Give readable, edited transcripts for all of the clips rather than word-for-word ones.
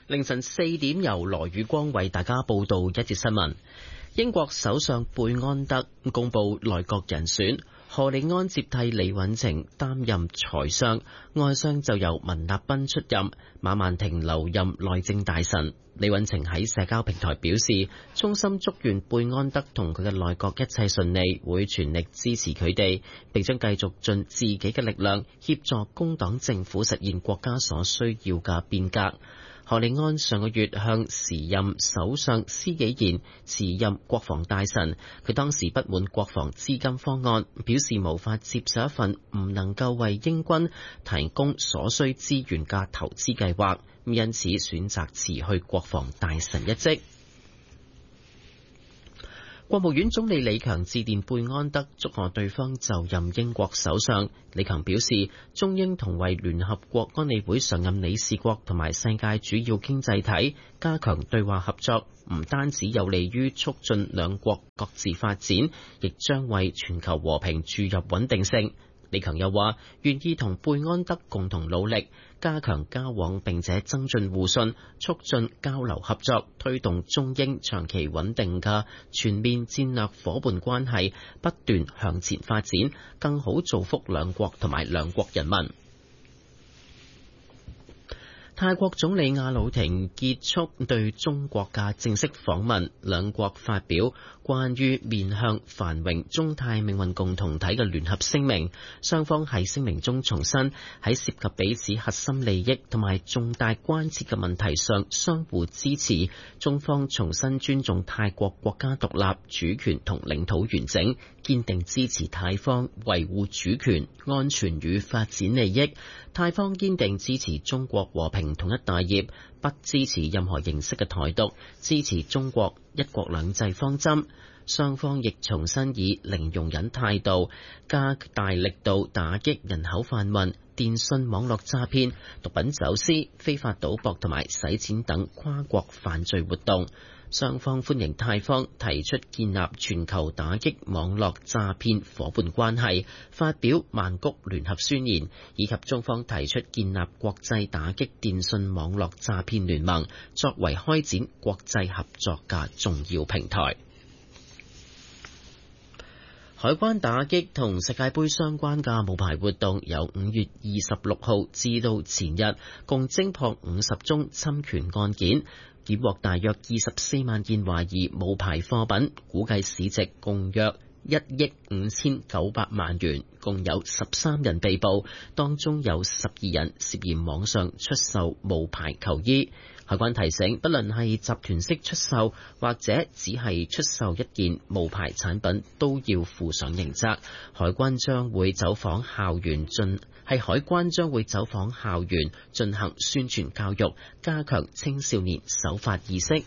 凌晨4點由羅宇光為大家報道一節新聞。英國首相貝安德公布內閣人選，賀里安接替李允晴擔任財相，外相就由文立彬出任，馬曼婷留任內政大臣。李允晴喺社交平台表示，衷心祝願貝安德同佢嘅內閣一切順利，會全力支持佢哋，並將繼續盡自己嘅力量協助工黨政府實現國家所需要嘅變革。賀里安上個月向時任首相施紀賢辭任國防大臣，佢當時不滿國防資金方案，表示無法接受一份唔能夠為英軍提供所需資源嘅投資計劃，因此選擇辭去國防大臣一職。國務院總理李強致電貝安德，祝賀對方就任英國首相。李強表示，中英同為聯合國安理會常任理事國同埋世界主要經濟體，加強對話合作，唔單止有利於促進兩國各自發展，亦將為全球和平注入穩定性。李強又話，願意同貝安德共同努力，加強交往並且增進互信，促進交流合作，推動中英長期穩定嘅全面戰略夥伴關係不斷向前發展，更好造福兩國同埋兩國人民。泰國總理阿魯廷結束對中國嘅正式訪問，兩國發表關於面向繁榮中泰命運共同體嘅聯合聲明。雙方喺聲明中重申，喺涉及彼此核心利益同埋重大關切嘅問題上相互支持。中方重新尊重泰國國家獨立、主權同領土完整，堅定支持泰方維護主權、安全與發展利益。泰方堅定支持中國和平統一大業，不支持任何形式嘅台獨，支持中國一國兩制方針。雙方亦重新以零容忍態度，加大力度打擊人口販運、電信網絡詐騙、毒品走私、非法賭博同埋洗錢等跨國犯罪活動。雙方歡迎泰方提出建立全球打擊網絡詐騙夥伴關係，發表曼谷聯合宣言，以及中方提出建立國際打擊電信網絡詐騙聯盟，作為開展國際合作嘅重要平台。海關打擊同世界盃相關嘅無牌活動，由5月26號至到前日，共偵破50宗侵權案件，檢獲大約24萬件懷疑無牌貨品，估計市值共約1億5900萬元，共有13人被捕，當中有12人涉嫌網上出售無牌球衣。海關提醒，不論係集團式出售或者只係出售一件無牌產品，都要負上刑責。海關將會走訪校園進行宣傳教育，加強青少年守法意識。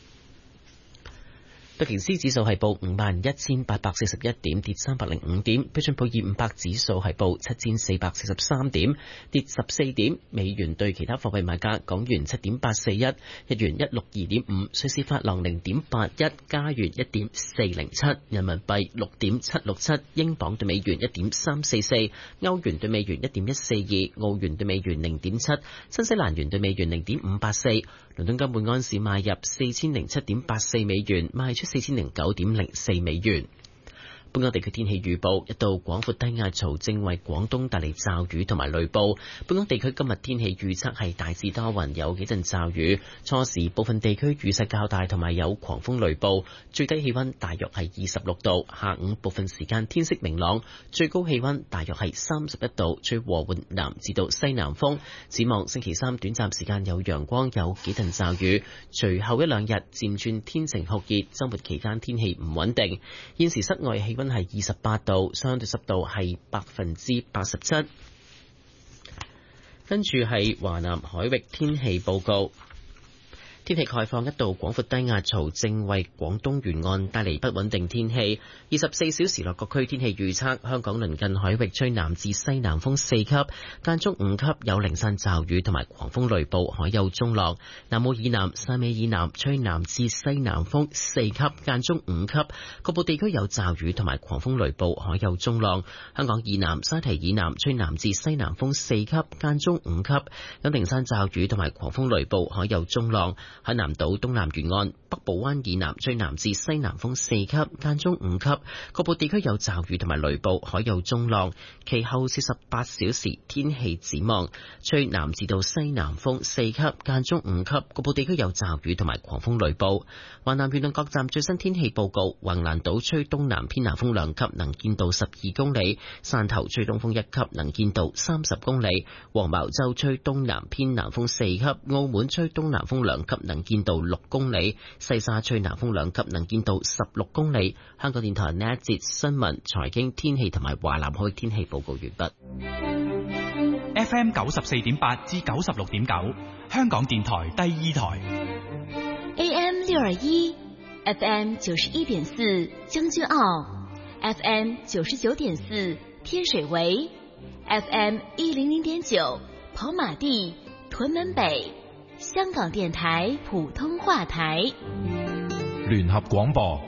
道瓊斯指數係報51,841點，跌305點；標準普爾500指數係報7,443點，跌14點。美元對其他貨幣賣價：港元7.841，日元162.5，瑞士法郎0.81，加元1.407，人民幣6.767，英鎊對美元1.344，歐元對美元1.142，澳元對美元0.7，新西蘭元對美元0.584。倫敦金每安士買入4007.84美元，賣出4009.04美元。本港地區天氣預報，一道廣闊低壓槽正為廣東帶嚟驟雨同埋雷暴。本港地區今日天氣預測係大致多雲，有幾陣驟雨。初時部分地區雨勢較大，同埋有狂風雷暴。最低氣溫大約係26度。下午部分時間天色明朗，最高氣溫大約係31度，吹和緩南至到西南風。展望星期三短暫時間有陽光，有幾陣驟雨。隨後一兩日漸轉天晴酷熱，週末期間天氣唔穩定。現時室外氣溫係28度，相對濕度係87%。跟住係華南海域天氣報告。 天氣概況，一道廣闊低壓槽正為廣東沿岸帶嚟不穩定天氣。24小時內各區天氣預測：香港鄰近海域吹南至西南風4級，間中5級，有零散驟雨同埋狂風雷暴，海有中浪。南澳以南、汕尾以南吹南至西南風4級，間中5級，局部地區有驟雨同埋狂風雷暴，海有中浪。香港以南、沙堤以南吹南至西南風4級，間中5級，有零散驟雨同埋狂風雷暴，海有中浪。海南島東南沿岸、北部灣以南吹南至西南風4級，間中5級，局部地區有驟雨同埋雷暴，海有中浪。其後48小時天氣展望，吹南至到西南風4級，間中5級，局部地區有驟雨同埋狂風雷暴。華南沿岸各站最新天氣報告：橫瀾島吹東南偏南風2級，能見度12公里；汕頭吹東風1級，能見度30公里；黃茅洲吹東南偏南風4級；澳門吹東南風2級，能見度6公里；西沙吹南風2級，能見度16公里。香港電台呢一節新聞、財經、天氣同埋華南海天氣報告完畢。 FM 94.8至96.9，香港電台第二台。 AM 621 FM 91.4將軍澳 FM 99.4天水圍 FM 100.9跑馬地屯門北，香港電台普通話台。 聯合廣播，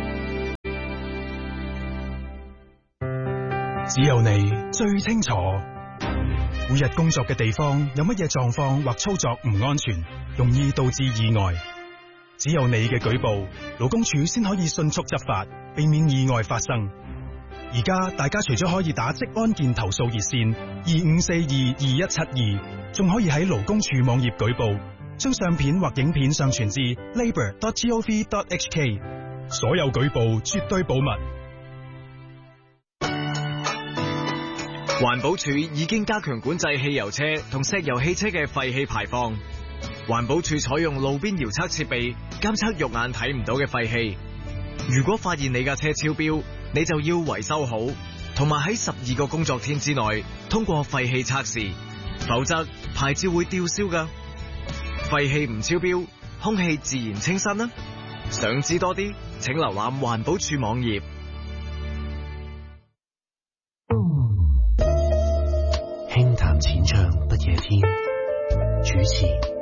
只有你最清楚每日工作嘅地方有乜嘢狀況或操作唔安全，容易導致意外。只有你嘅舉報，勞工處先可以迅速執法，避免意外發生。而家大家除咗可以打職安健投訴熱線25422172，仲可以喺勞工處網頁舉報，將相片或影片上傳至 labour.gov.hk， 所有舉報絕對保密。 環保署已經加強管制汽油車同石油汽車嘅廢氣排放。環保署採用路邊遙測設備監測肉眼睇唔到嘅廢氣。如果發現你架車超標，你就要維修好，同埋喺12個工作天之內通過廢氣測試，否則牌照會吊銷㗎。廢氣唔超標，空氣自然清新啦。想知多啲，請瀏覽環保署網頁。 輕談淺唱不夜天，主持